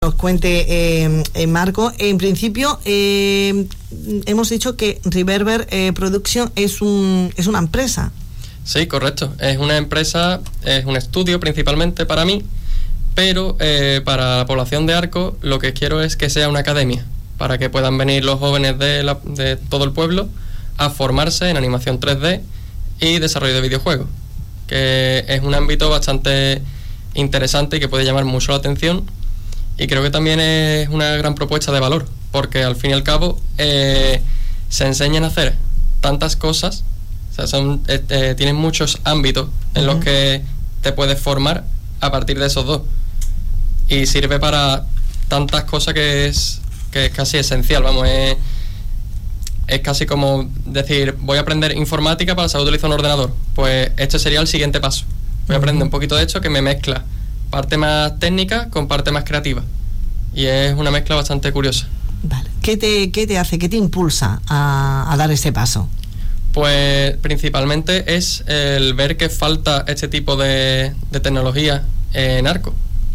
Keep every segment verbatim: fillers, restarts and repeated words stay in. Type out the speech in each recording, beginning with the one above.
nos cuente eh, eh, Marco. En principio, eh, hemos dicho que Reverber eh, Production es un es una empresa. Sí, correcto. Es una empresa, es un estudio principalmente para mí, pero eh, para la población de Arcos lo que quiero es que sea una academia, para que puedan venir los jóvenes de, la, de todo el pueblo a formarse en animación tres D y desarrollo de videojuegos, que es un ámbito bastante interesante y que puede llamar mucho la atención. Y creo que también es una gran propuesta de valor, porque al fin y al cabo eh, se enseñan a hacer tantas cosas, o sea, son, eh, eh, tienen muchos ámbitos en uh-huh. los que te puedes formar a partir de esos dos. Y sirve para tantas cosas que es, que es casi esencial, vamos, es, es casi como decir, voy a aprender informática para saber utilizar un ordenador. Pues este sería el siguiente paso. Voy a aprender un poquito de esto que me mezcla parte más técnica con parte más creativa, y es una mezcla bastante curiosa. Vale. ¿Qué te, qué te hace, qué te impulsa a, a dar ese paso? Pues principalmente es el ver que falta este tipo de, de tecnología en Arcos,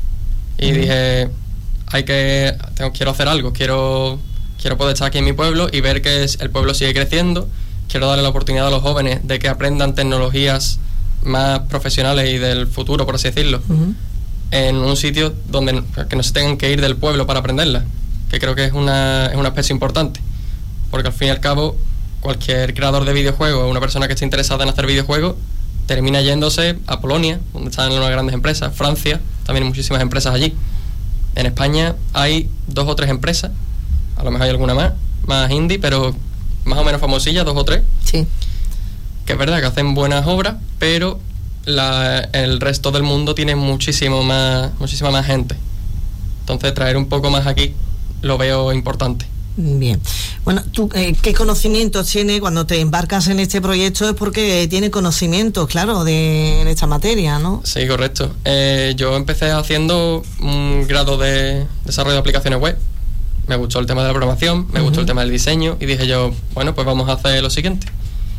y uh-huh. dije, hay que tengo, quiero hacer algo, quiero quiero poder estar aquí en mi pueblo y ver que es, el pueblo sigue creciendo. Quiero darle la oportunidad a los jóvenes de que aprendan tecnologías más profesionales y del futuro, por así decirlo, uh-huh. en un sitio donde que no se tengan que ir del pueblo para aprenderla, que creo que es una, es una especie importante, porque al fin y al cabo cualquier creador de videojuegos o una persona que esté interesada en hacer videojuegos termina yéndose a Polonia, donde están unas grandes empresas, Francia, también hay muchísimas empresas allí. En España hay dos o tres empresas, a lo mejor hay alguna más, más indie, pero más o menos famosillas, dos o tres, sí. que es verdad que hacen buenas obras, pero La, el resto del mundo tiene muchísimo más, muchísima más gente. Entonces traer un poco más aquí lo veo importante. Bien. Bueno, ¿tú eh, qué conocimientos tienes cuando te embarcas en este proyecto? Es porque tiene conocimientos, claro, de en esta materia, ¿no? Sí, correcto. Eh, yo empecé haciendo un grado de desarrollo de aplicaciones web. Me gustó el tema de la programación, me uh-huh. gustó el tema del diseño, y dije yo, bueno, pues vamos a hacer lo siguiente.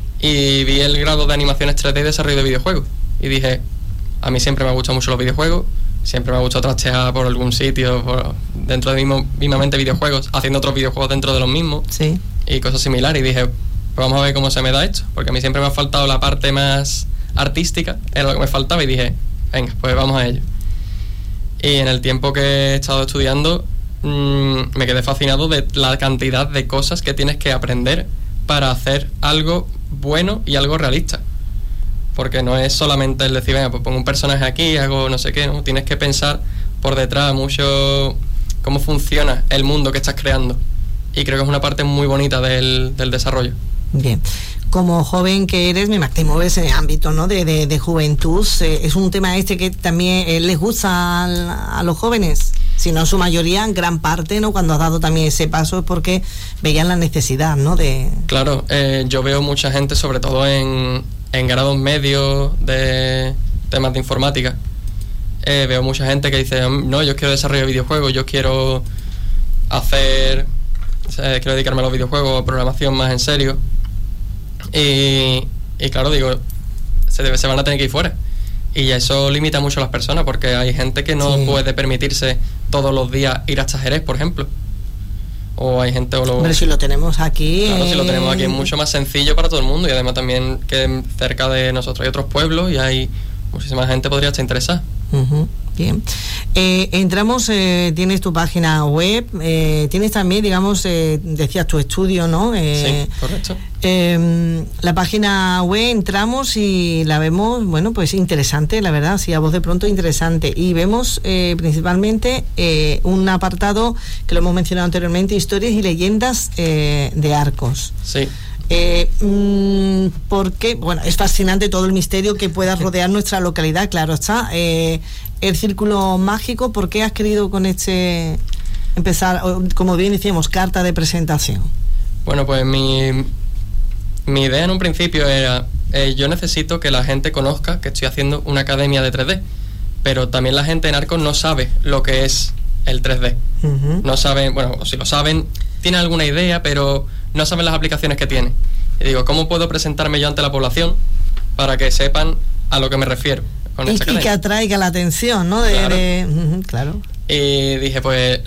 Y vi el grado de animaciones tres D y desarrollo de videojuegos. Y dije, a mí siempre me han gustado mucho los videojuegos, siempre me ha gustado trastear por algún sitio, por, dentro de mismo, mismamente videojuegos, haciendo otros videojuegos dentro de los mismos, sí. y cosas similares. Y dije, pues vamos a ver cómo se me da esto, porque a mí siempre me ha faltado la parte más artística, era lo que me faltaba, y dije, venga, pues vamos a ello. Y en el tiempo que he estado estudiando, mmm, me quedé fascinado de la cantidad de cosas que tienes que aprender para hacer algo bueno y algo realista. Porque no es solamente el decir, venga, pues pongo un personaje aquí, hago no sé qué, ¿no? Tienes que pensar por detrás mucho cómo funciona el mundo que estás creando. Y creo que es una parte muy bonita del, del desarrollo. Bien. Como joven que eres, me te mueves en el ámbito, ¿no? de, de, de juventud. Eh, ¿Es un tema este que también eh, les gusta a, a los jóvenes? Si no en su mayoría, en gran parte, ¿no? Cuando has dado también ese paso es porque veían la necesidad, ¿no? De... Claro, eh, yo veo mucha gente, sobre todo en, en grados medios de temas de informática. Eh, veo mucha gente que dice, no, yo quiero desarrollar videojuegos, yo quiero hacer, eh, quiero dedicarme a los videojuegos, a programación más en serio. Y, y claro, digo, se, debe, se van a tener que ir fuera. Y eso limita mucho a las personas, porque hay gente que no sí. puede permitirse todos los días ir hasta Jerez, por ejemplo. O hay gente... O lo, Pero si lo tenemos aquí... Claro, si lo tenemos aquí es mucho más sencillo para todo el mundo, y además también que cerca de nosotros hay otros pueblos y hay muchísima gente que podría estar interesada. Uh-huh. Bien. Eh, entramos, eh, tienes tu página web, eh, tienes también, digamos, eh, decías tu estudio, ¿no? Eh, sí, correcto. Eh, la página web, entramos y la vemos, bueno, pues interesante, la verdad, sí, a voz de pronto interesante. Y vemos eh, principalmente eh, un apartado que lo hemos mencionado anteriormente, historias y leyendas eh, de Arcos. Sí. Eh, mmm, porque, bueno, es fascinante todo el misterio que pueda rodear nuestra localidad, claro está. Eh, el círculo mágico, ¿por qué has querido con este empezar, como bien decíamos, carta de presentación? Bueno, pues mi, mi idea en un principio era, eh, yo necesito que la gente conozca que estoy haciendo una academia de tres D, pero también la gente en Arcos no sabe lo que es el tres D. Uh-huh. No saben, bueno, o si lo saben, tienen alguna idea, pero no saben las aplicaciones que tiene. Y digo, ¿cómo puedo presentarme yo ante la población para que sepan a lo que me refiero con y, esta y que atraiga la atención, ¿no? De, claro. De, uh-huh, claro. Y dije, pues